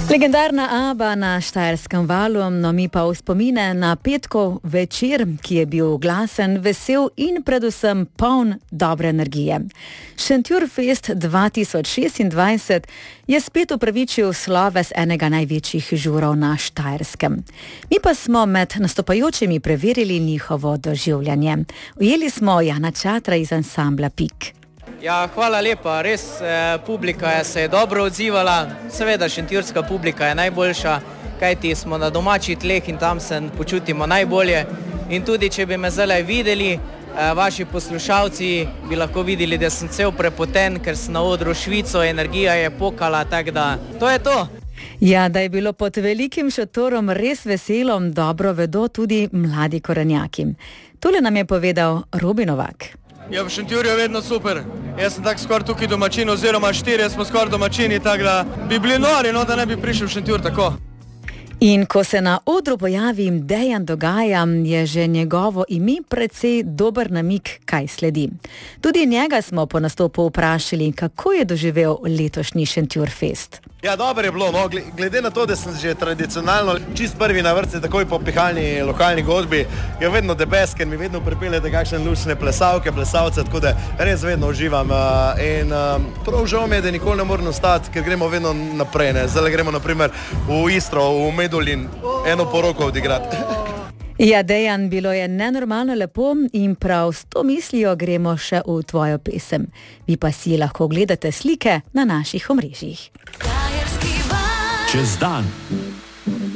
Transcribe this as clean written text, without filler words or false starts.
Legendarna ABBA na Štajerskem valu, no mi pa v spomine na petkov večer, ki je bil glasen, vesel in predvsem poln dobre energije. Šentjurfest 2026 je spet upravičil sloves enega največjih žurov na Štajerskem. Mi pa smo med nastopajočimi preverili njihovo doživljanje. Ujeli smo Jana Čatra iz ansambla Pik. Ja, hvala lepa, res publika se je dobro odzivala, seveda šentjurska publika je najboljša, kajti smo na domačih tleh in tam se počutimo najbolje. In tudi, če bi me zdaj videli, vaši poslušalci bi lahko videli, da sem cel prepoten, ker sem na odru Švico, energija je pokala, tako da to je to. Ja, da je bilo pod velikim šotorom res veselo, dobro vedo tudi mladi korenjaki. Tole nam je povedal Robi Novak. Ja, v Šentjurju je vedno super. Jaz sem tako skoraj tukaj domačin, oziroma 4 smo skoraj domačini, tako da bi bili nori, no, da ne bi prišel v Šentjur tako. In ko se na odru pojavi Dejan Dogaja, je že njegovo ime precej dober namig, kaj sledi. Tudi njega smo po nastopu vprašali, kako je doživel letošnji Šentjurfest. Ja, dobro je bilo, no, glede na to, da sem že tradicionalno čist prvi na vrsti, takoj po pihalni lokalni godbi, je vedno debes, ker mi vedno pripeljete kakšne lučne plesalke, plesalce, tako da res vedno uživam. In prav žal mi je, da nikoli ne moram ostati, ker gremo vedno naprej, ne. Zdaj gremo naprimer v Istro, v Medulin, eno poroko odigrati. Ja, Dejan, bilo je nenormalno lepo in prav s to mislijo gremo še v tvojo pesem. Vi pa si lahko gledate slike na naših omrežjih. Čez dan.